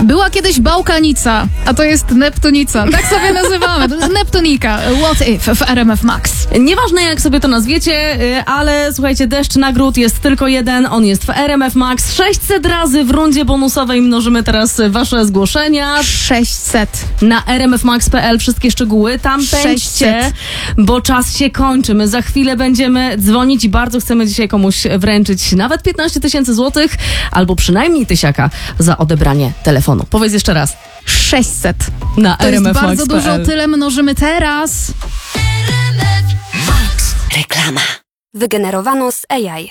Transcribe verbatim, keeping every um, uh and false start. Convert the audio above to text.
Była kiedyś Bałkanica, a to jest Neptunica. Tak sobie nazywamy. To jest Neptunika. What if w R M F Max. Nieważne jak sobie to nazwiecie, ale słuchajcie, deszcz nagród jest tylko jeden, on jest w R M F Max. sześćset razy w rundzie bonusowej mnożymy teraz wasze zgłoszenia. sześćset. Na r m f max kropka p l wszystkie szczegóły, tam pędźcie, bo czas się kończy. My za chwilę będziemy dzwonić i bardzo chcemy dzisiaj komuś wręczyć nawet piętnaście tysięcy złotych, albo przynajmniej tysiaka za odebranie telefonu. Powiedz jeszcze raz. sześćset. Na To jest bardzo rmfmax kropka p l. dużo, tyle mnożymy teraz. Reklama. Wygenerowano z A I.